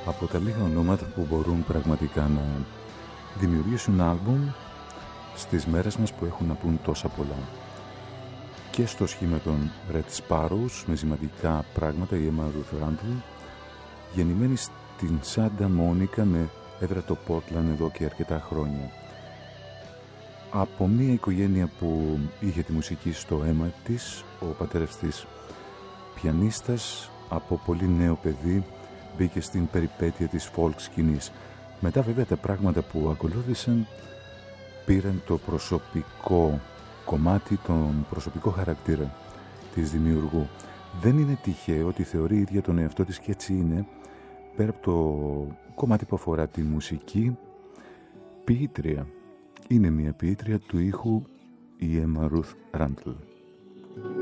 Από τα λίγα ονόματα που μπορούν πραγματικά να δημιουργήσουν άλμπουμ στις μέρες μας που έχουν να πούν τόσα πολλά. Και στο σχήμα των Red Sparrows με σημαντικά πράγματα, η Emma Ruth Randall, γεννημένη στην Σάντα Μόνικα με έδρα το Portland εδώ και αρκετά χρόνια. Από μια οικογένεια που είχε τη μουσική στο αίμα της, ο πατέρας της πιανίστας, από πολύ νέο παιδί μπήκε στην περιπέτεια της folk σκηνής. Μετά βέβαια τα πράγματα που ακολούθησαν πήραν το προσωπικό κομμάτι, τον προσωπικό χαρακτήρα της δημιουργού. Δεν είναι τυχαίο ότι θεωρεί η ίδια τον εαυτό της, και έτσι είναι, πέρα από το κομμάτι που αφορά τη μουσική, ποιήτρια. Είναι μια ποιήτρια του ήχου, η Emma Ruth Randall.